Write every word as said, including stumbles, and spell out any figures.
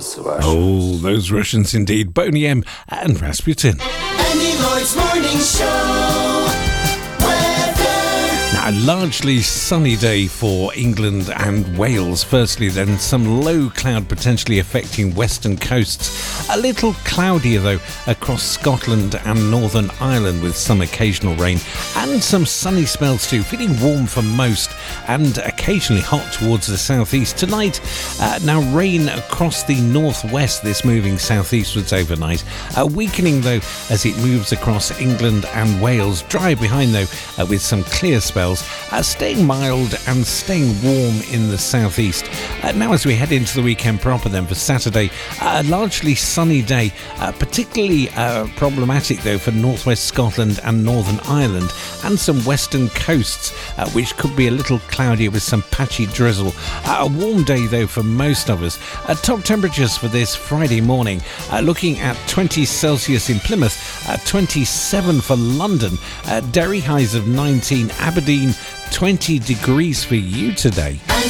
Oh, those Russians indeed. Boney M and Rasputin. Andy Lloyd's Morning Show. Now, a largely sunny day for England and Wales. Firstly, then some low cloud potentially affecting western coasts. A little cloudier, though, across Scotland and Northern Ireland with some occasional rain. And some sunny spells too, feeling warm for most and occasionally hot towards the southeast. Tonight, uh, now rain across the northwest, this moving southeastwards overnight. Uh, weakening, though, as it moves across England and Wales. Dry behind, though, uh, with some clear spells. Uh, staying mild and staying warm in the southeast. Uh, now as we head into the weekend proper then for Saturday, a uh, largely sunny day, uh, particularly uh, problematic though for northwest Scotland and Northern Ireland and some western coasts, uh, which could be a little cloudier with some patchy drizzle. Uh, a warm day though for most of us. Uh, top temperatures for this Friday morning, uh, looking at twenty Celsius in Plymouth, uh, twenty-seven for London, uh, Derry highs of nineteen, Aberdeen twenty degrees for you today.